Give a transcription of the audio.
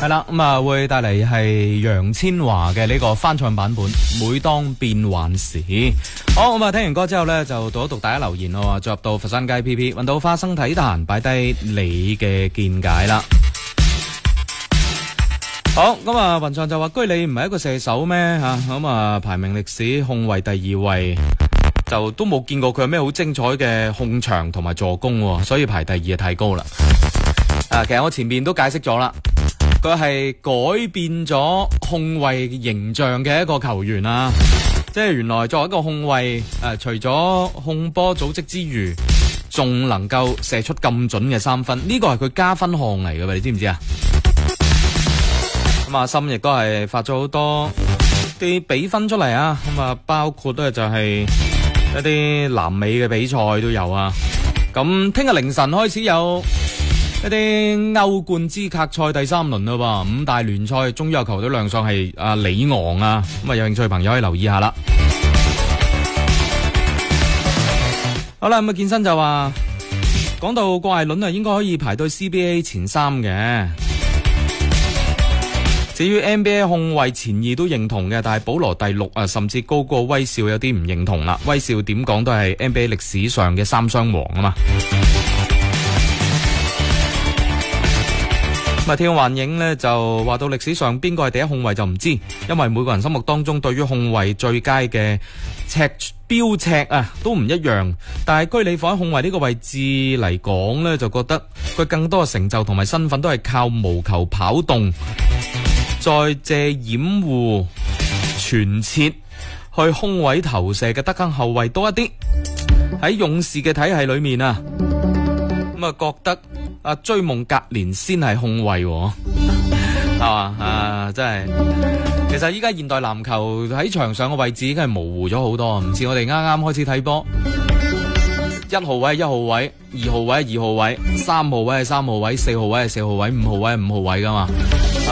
係啦，咁啊會帶嚟係楊千嬅嘅呢個翻唱版本《每當變幻時》。好，咁啊聽完歌之後呢，就讀一讀大家留言咯。進入到佛山街 PP， 搵到花生體壇，擺低你嘅見解啦。好，咁啊雲上就話居里唔係一個射手咩吓？咁啊排名歷史控衛第2位，就都冇見過佢有咩好精彩嘅控場同埋助攻，所以排第2就太高啦。其實我前面都解釋咗啦。佢係改變咗控衛形象嘅一個球員啊！即係原來作為一個控衛，除咗控波組織之餘，仲能夠射出咁準嘅3分，呢個係佢加分項嚟嘅，你知唔知啊？咁阿森亦都係發咗好多啲比分出嚟啊！咁啊，包括都係就係一啲南美嘅比賽都有啊！咁聽日凌晨開始有一啲歐冠資格賽第3輪咯噃，5大聯賽終於有球隊亮相係阿里昂啊，咁啊有興趣嘅朋友可以留意下啦。好啦，咁啊健身就話講到郭艾倫啊，應該可以排到 CBA 前3嘅。至於 NBA 控衛前2都認同嘅，但係保羅第6啊，甚至高過威少有啲唔認同啦。威少點講都係 NBA 歷史上嘅3雙王啊嘛。咁啊，天幻影呢就話到歷史上邊個係第一控衛就唔知，因為每個人心目當中對於控衛最佳嘅標尺啊都唔一樣。但係居里放喺控衛呢個位置嚟講呢，就覺得佢更多嘅成就同埋身份都係靠無球跑動，再借掩護傳切去空位投射嘅德更後衛多一啲。喺勇士嘅體系裏面啊，咁啊覺得追夢格連先係控衛，係嘛？真係，其實依家現代籃球喺場上嘅位置已經係模糊咗好多，唔似我哋啱啱開始睇波，1號位係1號位，2號位係2號位，3號位係3號位，4號位係4號位，5號位係5號位噶嘛。